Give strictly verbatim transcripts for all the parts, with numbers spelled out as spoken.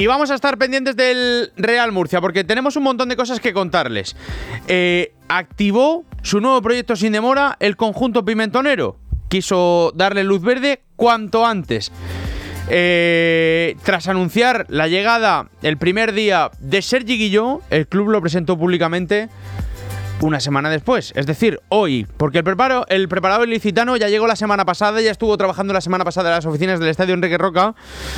Y vamos a estar pendientes del Real Murcia, porque tenemos un montón de cosas que contarles. Eh, activó su nuevo proyecto sin demora el conjunto pimentonero. Quiso darle luz verde cuanto antes. Eh, tras anunciar la llegada el primer día de Sergi Guilló, el club lo presentó públicamente una semana después, es decir, hoy, porque el, preparo, el preparador ilicitano ya llegó la semana pasada, ya estuvo trabajando la semana pasada en las oficinas del Estadio Enrique Roca,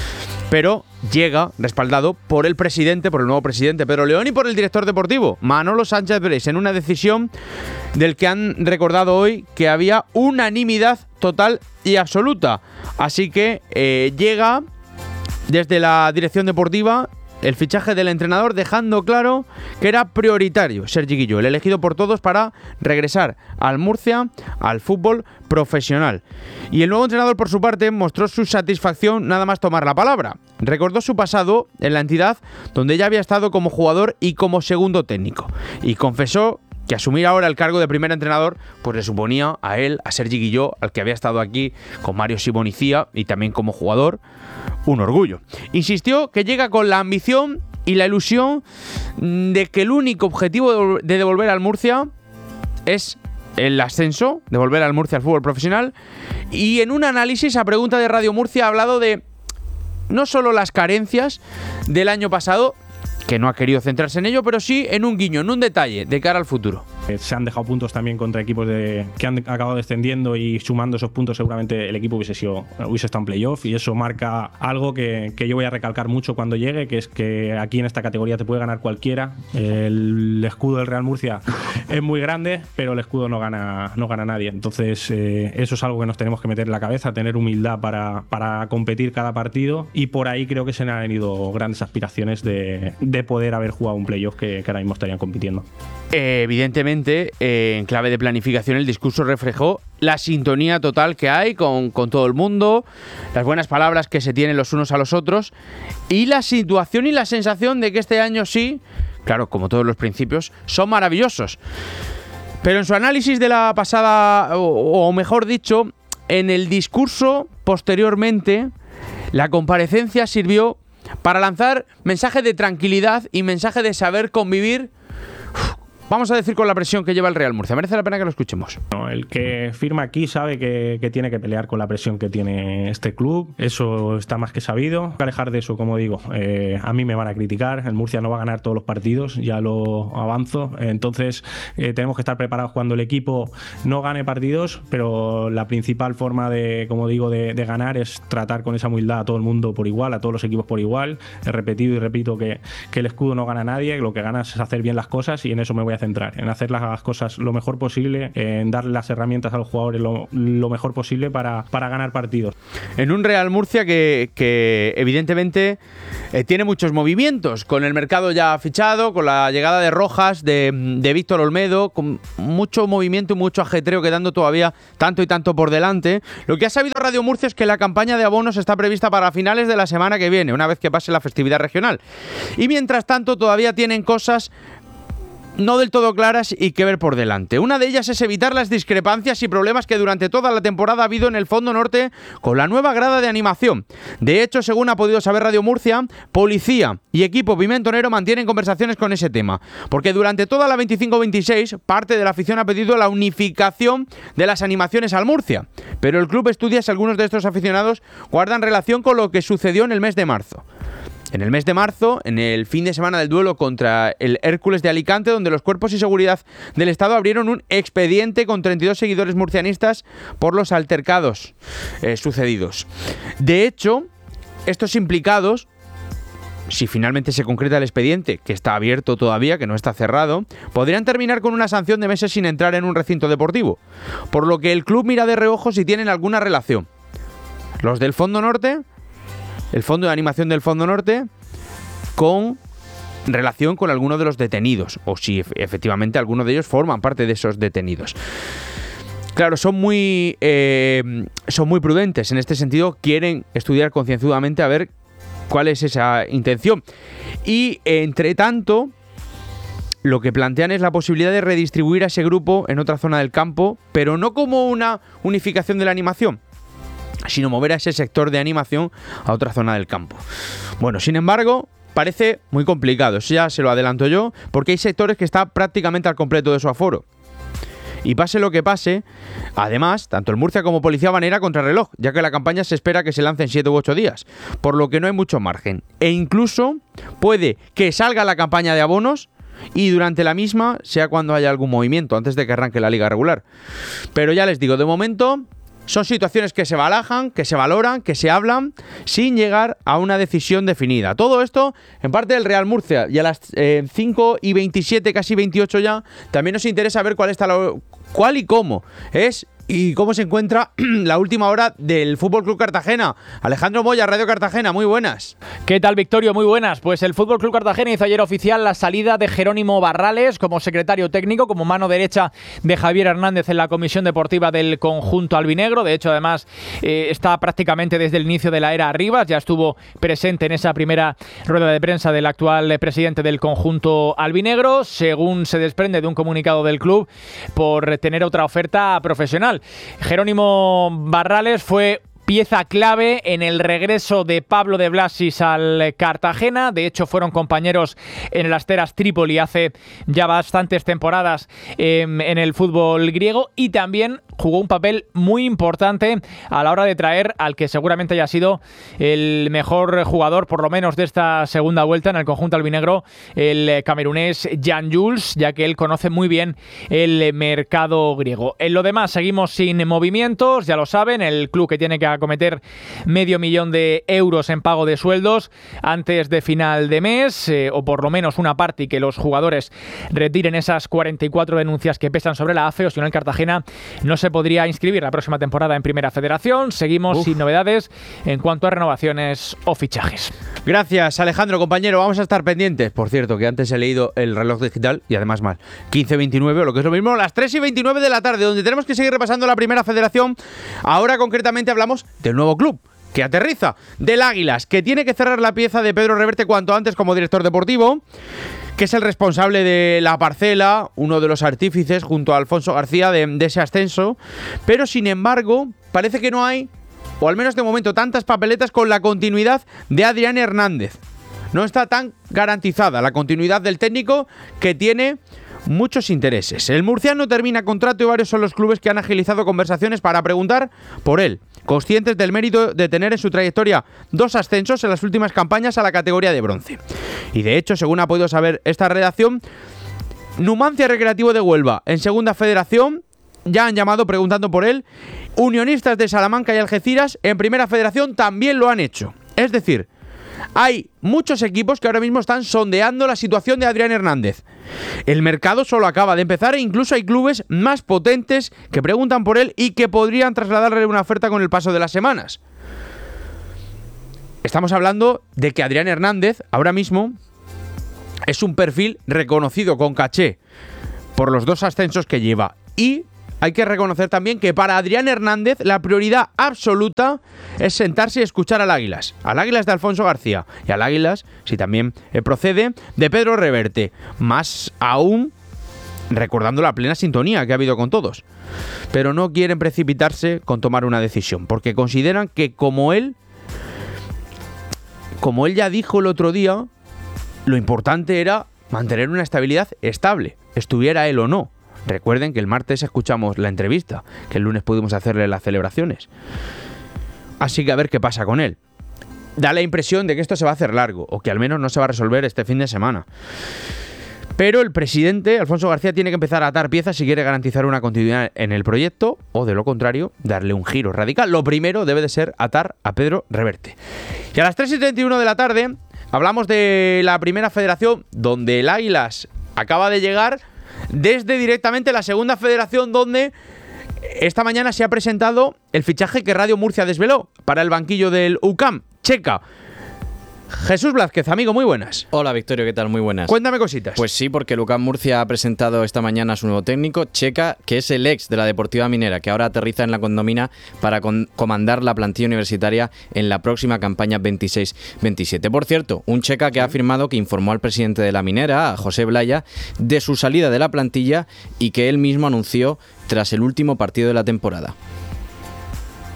pero llega respaldado por el presidente, por el nuevo presidente Pedro León y por el director deportivo Manolo Sánchez Brés, en una decisión del que han recordado hoy que había unanimidad total y absoluta. Así que eh, llega desde la dirección deportiva el fichaje del entrenador, dejando claro que era prioritario Sergi Guilló, el elegido por todos para regresar al Murcia, al fútbol profesional. Y el nuevo entrenador, por su parte, mostró su satisfacción nada más tomar la palabra. Recordó su pasado en la entidad donde ya había estado como jugador y como segundo técnico. Y confesó que asumir ahora el cargo de primer entrenador pues le suponía a él, a Sergi Guilló, al que había estado aquí con Mario Simonicía y también como jugador, un orgullo. Insistió que llega con la ambición y la ilusión de que el único objetivo de devolver al Murcia es el ascenso, devolver al Murcia al fútbol profesional, y en un análisis a pregunta de Radio Murcia ha hablado de no solo las carencias del año pasado, que no ha querido centrarse en ello, pero sí en un guiño, en un detalle de cara al futuro. Se han dejado puntos también contra equipos de, que han acabado descendiendo, y sumando esos puntos seguramente el equipo hubiese, sido, hubiese estado en playoff, y eso marca algo que, que yo voy a recalcar mucho cuando llegue, que es que aquí en esta categoría te puede ganar cualquiera. El escudo del Real Murcia es muy grande, pero el escudo no gana, no gana nadie. Entonces eh, eso es algo que nos tenemos que meter en la cabeza, tener humildad para, para competir cada partido, y por ahí creo que se han venido grandes aspiraciones de, de poder haber jugado un playoff que, que ahora mismo estarían compitiendo. Eh, evidentemente, eh, en clave de planificación, el discurso reflejó la sintonía total que hay con, con todo el mundo, las buenas palabras que se tienen los unos a los otros, y la situación y la sensación de que este año sí, claro, como todos los principios, son maravillosos. Pero en su análisis de la pasada, o, o mejor dicho, en el discurso posteriormente, la comparecencia sirvió para lanzar mensaje de tranquilidad y mensaje de saber convivir, vamos a decir, con la presión que lleva el Real Murcia. Merece la pena que lo escuchemos. No, el que firma aquí sabe que, que tiene que pelear con la presión que tiene este club. Eso está más que sabido. Que alejar de eso, como digo, eh, a mí me van a criticar. El Murcia no va a ganar todos los partidos, ya lo avanzo. Entonces eh, tenemos que estar preparados cuando el equipo no gane partidos, pero la principal forma de, como digo, de, de ganar es tratar con esa humildad a todo el mundo por igual, a todos los equipos por igual. He repetido y repito que, que el escudo no gana a nadie, que lo que gana es hacer bien las cosas, y en eso me voy a centrar, en hacer las cosas lo mejor posible, en darle las herramientas a los jugadores lo, lo mejor posible para, para ganar partidos. En un Real Murcia que, que evidentemente eh, tiene muchos movimientos, con el mercado ya fichado, con la llegada de Rojas, de, de Víctor Olmedo, con mucho movimiento y mucho ajetreo, quedando todavía tanto y tanto por delante. Lo que ha sabido Radio Murcia es que la campaña de abonos está prevista para finales de la semana que viene, una vez que pase la festividad regional. Y mientras tanto todavía tienen cosas no del todo claras y que ver por delante. Una de ellas es evitar las discrepancias y problemas que durante toda la temporada ha habido en el Fondo Norte con la nueva grada de animación. De hecho, según ha podido saber Radio Murcia, policía y equipo pimentonero mantienen conversaciones con ese tema, porque durante toda la veinticinco veintiséis parte de la afición ha pedido la unificación de las animaciones al Murcia, pero el club estudia si algunos de estos aficionados guardan relación con lo que sucedió en el mes de marzo. En el mes de marzo, en el fin de semana del duelo contra el Hércules de Alicante, donde los cuerpos y seguridad del Estado abrieron un expediente con treinta y dos seguidores murcianistas por los altercados eh, sucedidos. De hecho, estos implicados, si finalmente se concreta el expediente, que está abierto todavía, que no está cerrado, podrían terminar con una sanción de meses sin entrar en un recinto deportivo, por lo que el club mira de reojo si tienen alguna relación. Los del Fondo Norte, el Fondo de Animación del Fondo Norte, con relación con alguno de los detenidos, o si efectivamente alguno de ellos forman parte de esos detenidos. Claro, son muy, eh, son muy prudentes en este sentido, quieren estudiar concienzudamente a ver cuál es esa intención. Y, entre tanto, lo que plantean es la posibilidad de redistribuir a ese grupo en otra zona del campo, pero no como una unificación de la animación, sino mover a ese sector de animación a otra zona del campo. Bueno, sin embargo, parece muy complicado, eso ya se lo adelanto yo, porque hay sectores que están prácticamente al completo de su aforo. Y pase lo que pase, además, tanto el Murcia como Policía van a ir a contrarreloj, ya que la campaña se espera que se lance en siete u ocho días, por lo que no hay mucho margen. E incluso puede que salga la campaña de abonos y durante la misma sea cuando haya algún movimiento, antes de que arranque la liga regular. Pero ya les digo, de momento son situaciones que se barajan, que se valoran, que se hablan, sin llegar a una decisión definida. Todo esto en parte del Real Murcia. Y a las eh, cinco y veintisiete, casi veintiocho ya, también nos interesa ver cuál está la, cuál y cómo es y cómo se encuentra la última hora del F C Cartagena. Alejandro Moya, Radio Cartagena, muy buenas. ¿Qué tal, Victorio? Muy buenas. Pues el F C Cartagena hizo ayer oficial la salida de Jerónimo Barrales como secretario técnico, como mano derecha de Javier Hernández en la comisión deportiva del conjunto albinegro. De hecho, además, eh, está prácticamente desde el inicio de la era Rivas. Ya estuvo presente en esa primera rueda de prensa del actual presidente del conjunto albinegro, según se desprende de un comunicado del club, por tener otra oferta profesional. Jerónimo Barrales fue pieza clave en el regreso de Pablo de Blasis al Cartagena. De hecho, fueron compañeros en el Asteras Trípoli hace ya bastantes temporadas eh, en el fútbol griego, y también jugó un papel muy importante a la hora de traer al que seguramente haya sido el mejor jugador, por lo menos de esta segunda vuelta en el conjunto albinegro, el camerunés Jan Jules, ya que él conoce muy bien el mercado griego. En lo demás, seguimos sin movimientos, ya lo saben, el club que tiene que acometer medio millón de euros en pago de sueldos antes de final de mes, eh, o por lo menos una parte, y que los jugadores retiren esas cuarenta y cuatro denuncias que pesan sobre la A F E, o si no el Cartagena no se podría inscribir la próxima temporada en Primera Federación. Seguimos Uf. sin novedades en cuanto a renovaciones o fichajes. Gracias, Alejandro, compañero. Vamos a estar pendientes. Por cierto, que antes he leído el reloj digital y además mal. quince veintinueve, o lo que es lo mismo, las tres y veintinueve de la tarde, donde tenemos que seguir repasando la Primera Federación. Ahora concretamente hablamos del nuevo club que aterriza, del Águilas, que tiene que cerrar la pieza de Pedro Reverte cuanto antes como director deportivo, que es el responsable de la parcela, uno de los artífices junto a Alfonso García de, de ese ascenso. Pero sin embargo, parece que no hay, o al menos de momento, tantas papeletas con la continuidad de Adrián Hernández. No está tan garantizada la continuidad del técnico, que tiene muchos intereses. El murciano termina contrato y varios son los clubes que han agilizado conversaciones para preguntar por él, conscientes del mérito de tener en su trayectoria dos ascensos en las últimas campañas a la categoría de bronce. Y de hecho, según ha podido saber esta redacción, Numancia Recreativo de Huelva en Segunda Federación ya han llamado preguntando por él. Unionistas de Salamanca y Algeciras en Primera Federación también lo han hecho. Es decir, hay muchos equipos que ahora mismo están sondeando la situación de Adrián Hernández. El mercado solo acaba de empezar e incluso hay clubes más potentes que preguntan por él y que podrían trasladarle una oferta con el paso de las semanas. Estamos hablando de que Adrián Hernández ahora mismo es un perfil reconocido con caché por los dos ascensos que lleva, y hay que reconocer también que para Adrián Hernández la prioridad absoluta es sentarse y escuchar al Águilas. Al Águilas de Alfonso García y al Águilas, si también procede, de Pedro Reverte. Más aún recordando la plena sintonía que ha habido con todos. Pero no quieren precipitarse con tomar una decisión, porque consideran que como él, como él ya dijo el otro día, lo importante era mantener una estabilidad estable, estuviera él o no. Recuerden que el martes escuchamos la entrevista, que el lunes pudimos hacerle las celebraciones. Así que a ver qué pasa con él. Da la impresión de que esto se va a hacer largo, o que al menos no se va a resolver este fin de semana. Pero el presidente, Alfonso García, tiene que empezar a atar piezas si quiere garantizar una continuidad en el proyecto, o de lo contrario, darle un giro radical. Lo primero debe de ser atar a Pedro Reverte. Y a las tres y treinta y uno de la tarde hablamos de la Primera Federación, donde el Águilas acaba de llegar desde directamente la Segunda Federación, donde esta mañana se ha presentado el fichaje que Radio Murcia desveló para el banquillo del U C A M, Checa. Jesús Blázquez, amigo, muy buenas. Hola, Victorio, ¿qué tal? Muy buenas. Cuéntame cositas. Pues sí, porque el U C A M Murcia ha presentado esta mañana a su nuevo técnico, Checa, que es el ex de la Deportiva Minera, que ahora aterriza en la Condomina para con- comandar la plantilla universitaria en la próxima campaña veintiséis veintisiete. Por cierto, un Checa que ha afirmado que informó al presidente de la Minera, a José Blaya, de su salida de la plantilla y que él mismo anunció tras el último partido de la temporada.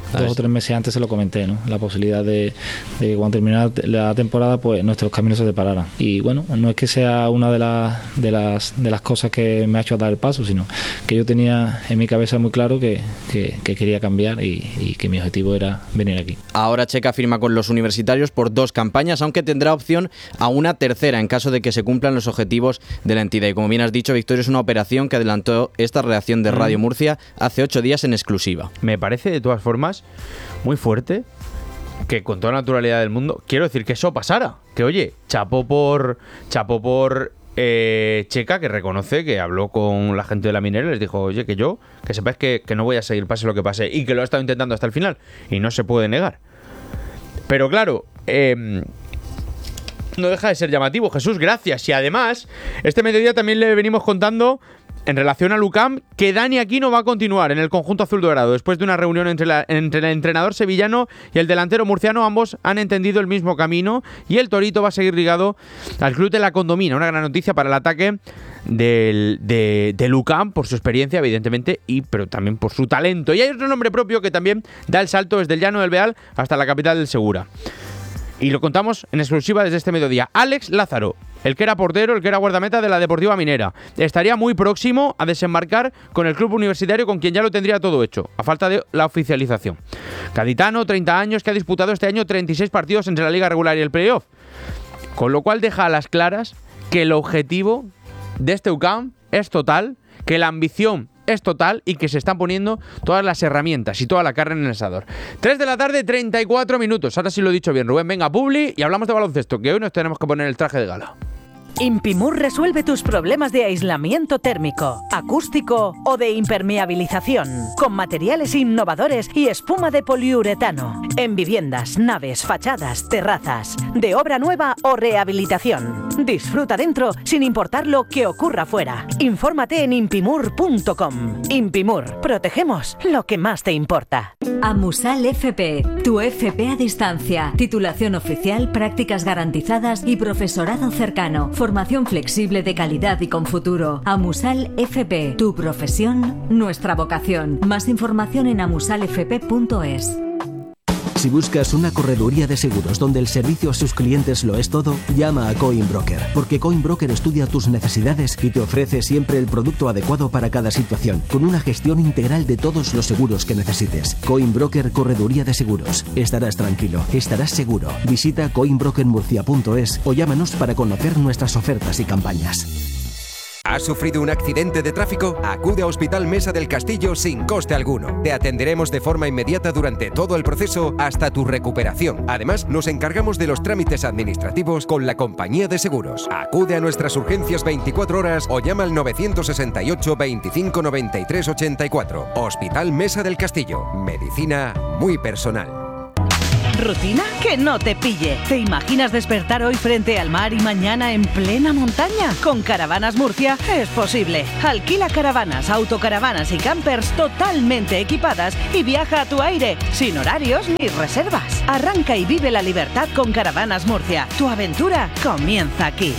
dos o tres meses antes se lo comenté, ¿no? La posibilidad de, de que cuando terminara la temporada, pues nuestros caminos se separaran. Y bueno, no es que sea una de las, de las, de las cosas que me ha hecho dar el paso, sino que yo tenía en mi cabeza muy claro que, que, que quería cambiar y, y que mi objetivo era venir aquí. Ahora Checa firma con los universitarios por dos campañas, aunque tendrá opción a una tercera en caso de que se cumplan los objetivos de la entidad. Y como bien has dicho, Victorio, es una operación que adelantó esta redacción de Radio Murcia hace ocho días en exclusiva. Me parece, de todas formas, muy fuerte que con toda la naturalidad del mundo, quiero decir que eso pasara. Que oye, chapó por chapó por eh, Checa, que reconoce que habló con la gente de la minera y les dijo, oye, que yo, que sepáis que, que no voy a seguir pase lo que pase, y que lo ha estado intentando hasta el final, y no se puede negar. Pero claro, eh, no deja de ser llamativo, Jesús, gracias. Y además, este mediodía también le venimos contando, en relación a Lucam, que Dani Aquino va a continuar en el conjunto azul dorado. Después de una reunión entre, la, entre el entrenador sevillano y el delantero murciano, ambos han entendido el mismo camino y el Torito va a seguir ligado al club de la Condomina. Una gran noticia para el ataque del, de, de Lucam, por su experiencia, evidentemente, y pero también por su talento. Y hay otro nombre propio que también da el salto desde el llano del Beal hasta la capital del Segura. Y lo contamos en exclusiva desde este mediodía. Alex Lázaro, el que era portero, el que era guardameta de la Deportiva Minera, estaría muy próximo a desembarcar con el club universitario, con quien ya lo tendría todo hecho, a falta de la oficialización. Gaditano, treinta años, que ha disputado este año treinta y seis partidos entre la liga regular y el playoff. Con lo cual deja a las claras que el objetivo de este U C A M es total, que la ambición es total y que se están poniendo todas las herramientas y toda la carne en el asador. tres de la tarde, treinta y cuatro minutos. Ahora sí lo he dicho bien, Rubén. Venga, publi, y hablamos de baloncesto, que hoy nos tenemos que poner el traje de gala. Impimur resuelve tus problemas de aislamiento térmico, acústico o de impermeabilización, con materiales innovadores y espuma de poliuretano, en viviendas, naves, fachadas, terrazas, de obra nueva o rehabilitación. Disfruta dentro sin importar lo que ocurra fuera. Infórmate en impimur punto com. Impimur, protegemos lo que más te importa. Amusal F P, tu F P a distancia, titulación oficial, prácticas garantizadas y profesorado cercano. Formación flexible de calidad y con futuro. Amusal F P, tu profesión, nuestra vocación. Más información en amusal f p punto es. Si buscas una correduría de seguros donde el servicio a sus clientes lo es todo, llama a Coinbroker, porque Coinbroker estudia tus necesidades y te ofrece siempre el producto adecuado para cada situación, con una gestión integral de todos los seguros que necesites. Coinbroker Correduría de Seguros. Estarás tranquilo, estarás seguro. Visita coinbroker murcia punto es o llámanos para conocer nuestras ofertas y campañas. ¿Has sufrido un accidente de tráfico? Acude a Hospital Mesa del Castillo sin coste alguno. Te atenderemos de forma inmediata durante todo el proceso hasta tu recuperación. Además, nos encargamos de los trámites administrativos con la compañía de seguros. Acude a nuestras urgencias veinticuatro horas o llama al nueve seis ocho, veinticinco, noventa y tres, ochenta y cuatro. Hospital Mesa del Castillo. Medicina muy personal. ¿Rutina? Que no te pille. ¿Te imaginas despertar hoy frente al mar y mañana en plena montaña? Con Caravanas Murcia es posible. Alquila caravanas, autocaravanas y campers totalmente equipadas y viaja a tu aire, sin horarios ni reservas. Arranca y vive la libertad con Caravanas Murcia. Tu aventura comienza aquí.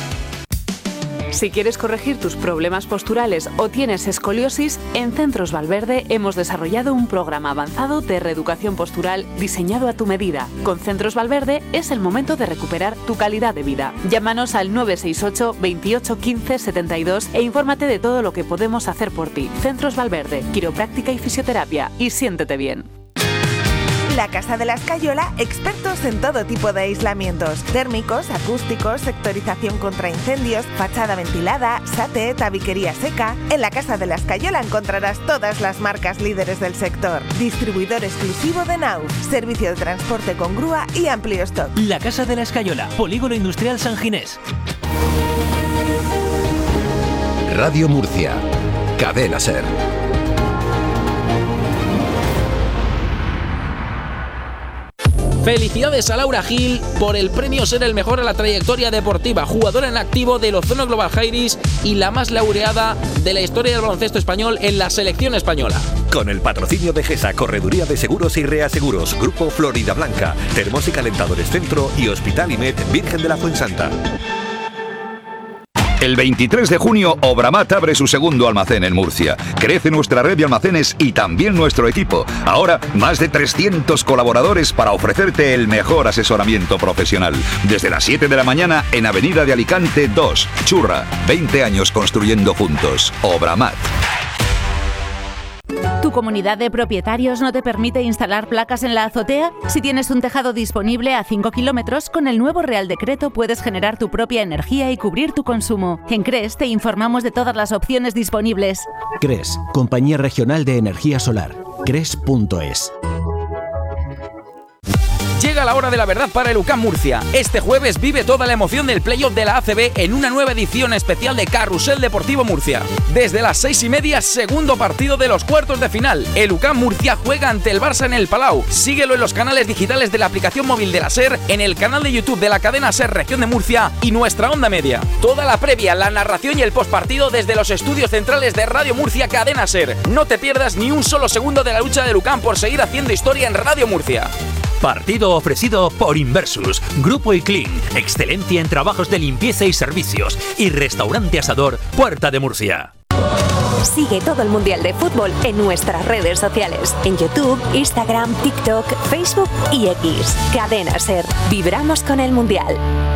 Si quieres corregir tus problemas posturales o tienes escoliosis, en Centros Valverde hemos desarrollado un programa avanzado de reeducación postural diseñado a tu medida. Con Centros Valverde es el momento de recuperar tu calidad de vida. Llámanos al nueve seis ocho, veintiocho, quince, setenta y dos e infórmate de todo lo que podemos hacer por ti. Centros Valverde, quiropráctica y fisioterapia. Y siéntete bien. La Casa de la Escayola, expertos en todo tipo de aislamientos, térmicos, acústicos, sectorización contra incendios, fachada ventilada, SATE, tabiquería seca. En la Casa de la Escayola encontrarás todas las marcas líderes del sector. Distribuidor exclusivo de Nauf, servicio de transporte con grúa y amplio stock. La Casa de la Escayola, Polígono Industrial San Ginés. Radio Murcia, Cadena Ser. Felicidades a Laura Gil por el premio Ser el Mejor a la Trayectoria Deportiva, jugadora en activo del Ozono Global Jairis y la más laureada de la historia del baloncesto español en la selección española. Con el patrocinio de GESA, Correduría de Seguros y Reaseguros, Grupo Florida Blanca, Termos y Calentadores Centro y Hospital Imet Virgen de la Fuensanta. El veintitrés de junio, Obramat abre su segundo almacén en Murcia. Crece nuestra red de almacenes y también nuestro equipo. Ahora, más de trescientos colaboradores para ofrecerte el mejor asesoramiento profesional. Desde las siete de la mañana en Avenida de Alicante dos, Churra. veinte años construyendo juntos. Obramat. ¿Tu comunidad de propietarios no te permite instalar placas en la azotea? Si tienes un tejado disponible a cinco kilómetros, con el nuevo Real Decreto puedes generar tu propia energía y cubrir tu consumo. En CRES te informamos de todas las opciones disponibles. CRES, Compañía Regional de Energía Solar. cres punto es. Llega la hora de la verdad para el U C A M Murcia. Este jueves vive toda la emoción del playoff de la A C B en una nueva edición especial de Carrusel Deportivo Murcia. Desde las seis y media, segundo partido de los cuartos de final. El U C A M Murcia juega ante el Barça en el Palau. Síguelo en los canales digitales de la aplicación móvil de la SER, en el canal de YouTube de la cadena SER Región de Murcia y nuestra onda media. Toda la previa, la narración y el postpartido desde los estudios centrales de Radio Murcia Cadena SER. No te pierdas ni un solo segundo de la lucha del U C A M por seguir haciendo historia en Radio Murcia. Partido ofrecido por Inversus, Grupo Iclin, excelencia en trabajos de limpieza y servicios, y Restaurante Asador Puerta de Murcia. Sigue todo el Mundial de Fútbol en nuestras redes sociales, en YouTube, Instagram, TikTok, Facebook y X. Cadena SER, vibramos con el Mundial.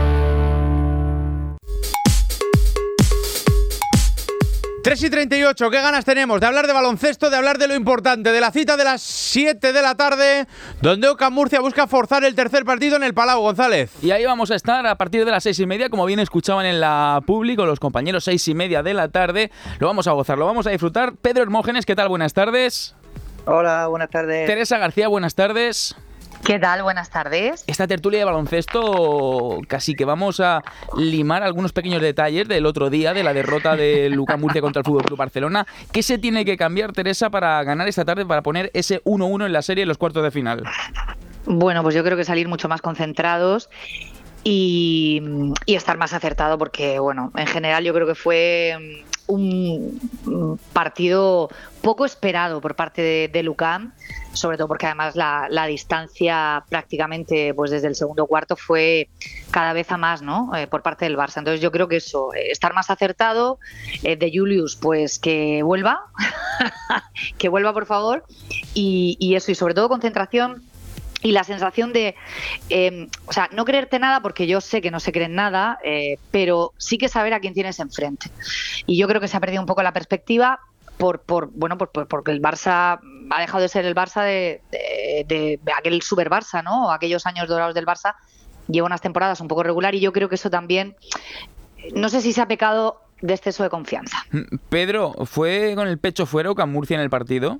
tres y treinta y ocho, ¿qué ganas tenemos de hablar de baloncesto, de hablar de lo importante, de la cita de las siete de la tarde, donde U C A M Murcia busca forzar el tercer partido en el Palau, González? Y ahí vamos a estar a partir de las seis y media, como bien escuchaban en la público los compañeros, seis y media de la tarde. Lo vamos a gozar, lo vamos a disfrutar. Pedro Hermógenes, ¿qué tal? Buenas tardes. Hola, buenas tardes. Teresa García, buenas tardes. ¿Qué tal? Buenas tardes. Esta tertulia de baloncesto casi que vamos a limar algunos pequeños detalles del otro día, de la derrota del U C A M Murcia contra el Fútbol Club Barcelona. ¿Qué se tiene que cambiar, Teresa, para ganar esta tarde, para poner ese uno uno en la serie en los cuartos de final? Bueno, pues yo creo que salir mucho más concentrados y, y estar más acertado, porque, bueno, en general yo creo que fue un partido poco esperado por parte de, del U C A M, sobre todo porque además la, la distancia prácticamente pues desde el segundo cuarto fue cada vez a más, ¿no? Eh, por parte del Barça. Entonces yo creo que eso, eh, estar más acertado, eh, de Julius pues que vuelva, que vuelva por favor, y, y eso, y sobre todo concentración. Y la sensación de, eh, o sea, no creerte nada, porque yo sé que no se creen nada, eh, pero sí que saber a quién tienes enfrente. Y yo creo que se ha perdido un poco la perspectiva por, por bueno, por, por, porque el Barça ha dejado de ser el Barça de, de, de, de aquel super Barça, ¿no? Aquellos años dorados del Barça. Lleva unas temporadas un poco regular y yo creo que eso también, no sé si se ha pecado de exceso de confianza. Pedro, ¿fue con el pecho fuera U C A M Murcia en el partido?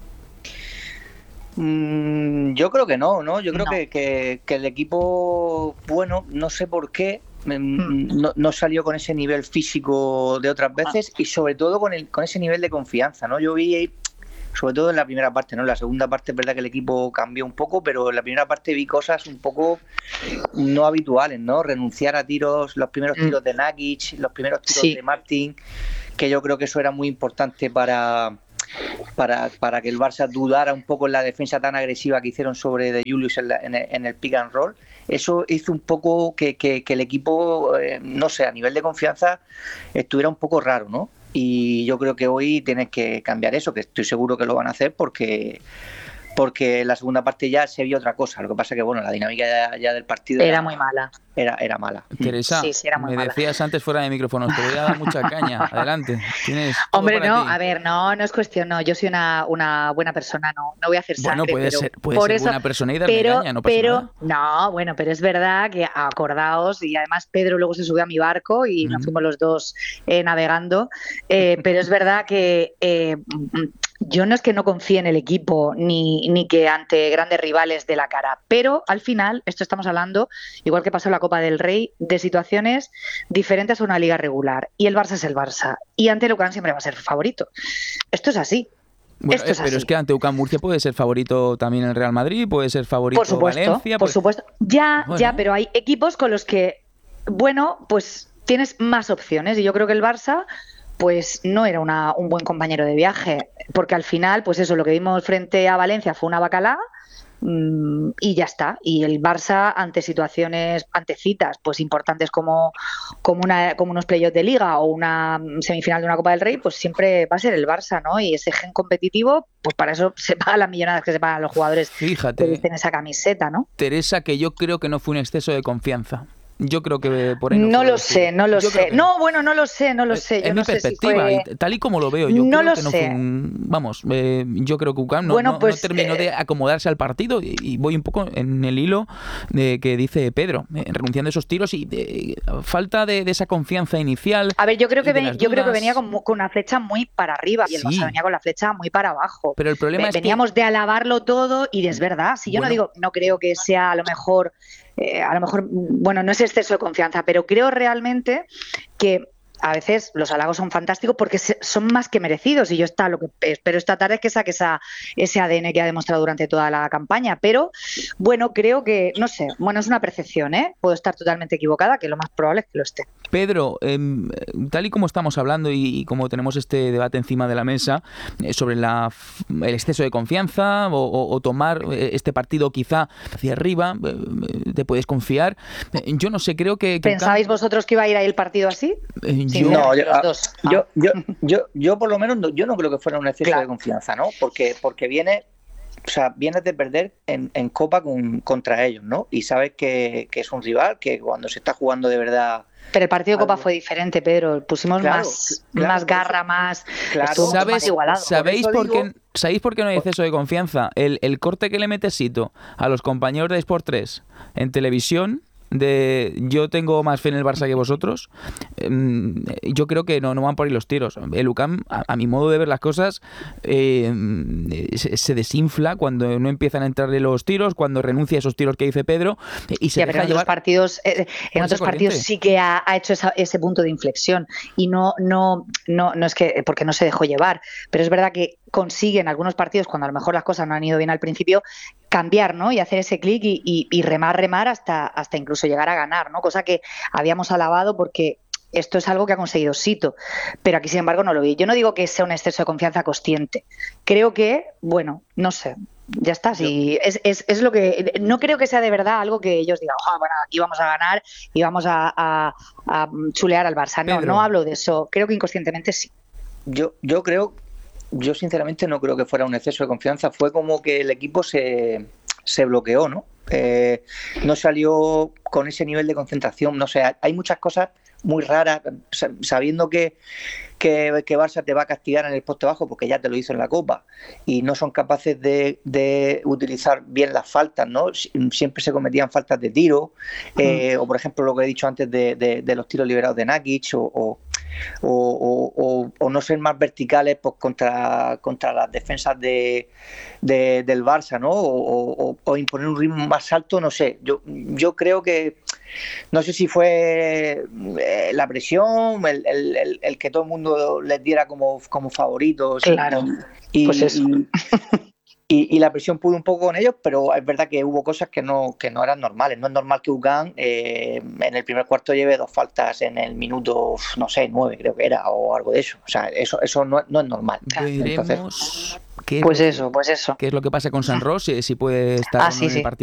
Mm, yo creo que no, ¿no? Yo creo No. que, que, que el equipo, bueno, no sé por qué, mm, no, no salió con ese nivel físico de otras veces y sobre todo con, el, con ese nivel de confianza, ¿no? Yo vi, sobre todo en la primera parte, ¿no? En la segunda parte es verdad que el equipo cambió un poco, pero en la primera parte vi cosas un poco no habituales, ¿no? Renunciar a tiros, los primeros Mm. tiros de Nagic, los primeros tiros Sí. de Martin, que yo creo que eso era muy importante para... Para, para que el Barça dudara un poco en la defensa tan agresiva que hicieron sobre De Julius en, la- en el, en el pick and roll. Eso hizo un poco que, que, que el equipo, eh, no sé, a nivel de confianza estuviera un poco raro, ¿no? Y yo creo que hoy tienes que cambiar eso, que estoy seguro que lo van a hacer porque porque en la segunda parte ya se vio otra cosa. Lo que pasa que, bueno, la dinámica ya, ya del partido Era muy mala. Era, era mala. Teresa, Sí, sí, era muy me mala. decías antes fuera de micrófonos, te voy a dar mucha caña. Adelante. Tienes todo Hombre, para no, ti. a ver, no, no es cuestión, no, yo soy una, una buena persona, no, no voy a hacer sangre. Bueno, puede pero ser, puede por ser eso, buena persona y darme pero, caña, no pasa pero, nada. no, bueno, pero es verdad que acordaos, y además Pedro luego se subió a mi barco y nos fuimos los dos eh, navegando, eh, pero es verdad que eh, yo no es que no confíe en el equipo ni, ni que ante grandes rivales de la cara, pero al final, esto estamos hablando, igual que pasó en la Copa del Rey, de situaciones diferentes a una liga regular. Y el Barça es el Barça. Y ante el U C A M siempre va a ser favorito. Esto es así. Bueno, Esto es eh, pero así. es que ante U C A M Murcia puede ser favorito también el Real Madrid, puede ser favorito Por supuesto, Valencia. por pues- supuesto. Ya, Bueno. ya, pero hay equipos con los que, bueno, pues tienes más opciones. Y yo creo que el Barça, pues no era una, un buen compañero de viaje. Porque al final, pues eso, lo que vimos frente a Valencia fue una bacalá. mm, y ya está. Y el Barça ante situaciones, ante citas pues importantes como, como, una, como unos playoffs de Liga o una semifinal de una Copa del Rey, pues siempre va a ser el Barça, ¿no? Y ese gen competitivo, pues para eso se pagan las millonadas que se pagan a los jugadores Fíjate, que visten esa camiseta, ¿no? Teresa, que yo creo que no fue un exceso de confianza. Yo creo que por ahí no, no lo sé, no lo yo sé. No, bueno, no lo sé, no lo sé. En yo mi no perspectiva, sé si fue... y tal y como lo veo, yo no creo lo que no sé. fue un... Vamos, eh, yo creo que U C A M no, Bueno, no, pues, no terminó eh... de acomodarse al partido y, y voy un poco en el hilo de que dice Pedro, eh, renunciando a esos tiros y de, falta de, de esa confianza inicial. A ver, yo creo que, ven, yo creo que dudas. venía con, con una flecha muy para arriba y el Sí. Barça venía con la flecha muy para abajo. Pero el problema es Veníamos que... de alabarlo todo y es verdad. Si yo Bueno. no digo, no creo que sea a lo mejor... Eh, a lo mejor, bueno, no es exceso de confianza, pero creo realmente que a veces los halagos son fantásticos porque se, son más que merecidos y yo está, lo que espero esta tarde es que saque esa, ese A D N que ha demostrado durante toda la campaña, pero bueno, creo que, no sé, bueno, es una percepción, ¿eh? Puedo estar totalmente equivocada, que lo más probable es que lo esté. Pedro, eh, tal y como estamos hablando y, y como tenemos este debate encima de la mesa eh, sobre la, el exceso de confianza o, o, o tomar este partido quizá hacia arriba, eh, te puedes confiar. Eh, yo no sé, creo que... que ¿Pensabais vosotros que iba a ir ahí el partido así? Eh, Sí, yo, No, yo, los dos. Ah. yo, yo, yo, yo por lo menos no, yo no creo que fuera un exceso Claro. de confianza, ¿no? Porque, porque viene, o sea, vienes de perder en, en Copa con, contra ellos, ¿no? Y sabes que, que es un rival, que cuando se está jugando de verdad... Pero el partido de Copa algo- fue diferente, Pedro. Pusimos Claro, más, claro, más por eso- garra, más... Claro. estuvo mucho más ¿Sabes, igualado. ¿sabéis, Por por eso qué, digo- ¿Sabéis por qué no hay exceso de confianza? El, el corte que le mete Sito a los compañeros de Sport tres en televisión de yo tengo más fe en el Barça que vosotros, yo creo que no, no van por ahí los tiros. El U C A M, a, a mi modo de ver las cosas, eh, se, se desinfla cuando no empiezan a entrarle los tiros, cuando renuncia a esos tiros que dice Pedro y se Ya, deja pero en llevar otros partidos, eh, en otros corriente. partidos sí que ha, ha hecho esa- ese punto de inflexión y no, no, no, no es que porque no se dejó llevar, pero es verdad que consigue en algunos partidos cuando a lo mejor las cosas no han ido bien al principio cambiar, ¿no? Y hacer ese clic y, y, y remar, remar hasta, hasta incluso llegar a ganar, ¿no? Cosa que habíamos alabado porque esto es algo que ha conseguido Sito, pero aquí sin embargo no lo vi. Yo no digo que sea un exceso de confianza consciente. Creo que, bueno, no sé, ya está. Sí, es, es, es lo que no creo que sea de verdad algo que ellos digan, oh, bueno, aquí vamos a ganar y vamos a, a, a chulear al Barça. No, Pedro. no hablo de eso. Creo que inconscientemente sí. Yo, yo creo, yo sinceramente no creo que fuera un exceso de confianza. Fue como que el equipo se, se bloqueó, ¿no? Eh, no salió con ese nivel de concentración. No sé, hay muchas cosas muy raras, sabiendo que, que, que Barça te va a castigar en el poste bajo porque ya te lo hizo en la Copa y no son capaces de, de utilizar bien las faltas, ¿no? Siempre se cometían faltas de tiro, eh, mm. o por ejemplo lo que he dicho antes de, de, de los tiros liberados de Nakic o, o O, o, o, o no ser más verticales pues, contra, contra las defensas de, de, del Barça, ¿no? O, o, o imponer un ritmo más alto, no sé. Yo, yo creo que, no sé si fue eh, la presión, el, el, el, el que todo el mundo les diera como, como favoritos. Claro, y, pues eso. Y, Y, y la presión pudo un poco con ellos, pero es verdad que hubo cosas que no, que no eran normales. No es normal que U C A M eh, en el primer cuarto lleve dos faltas en el minuto, no sé, nueve creo que era, o algo de eso. O sea, eso, eso no, no es normal. Veremos Entonces, qué pues eso, pues eso. ¿Qué es lo que pasa con San Ross? Si, si puede estar ah, o no sí, en el sí. partido.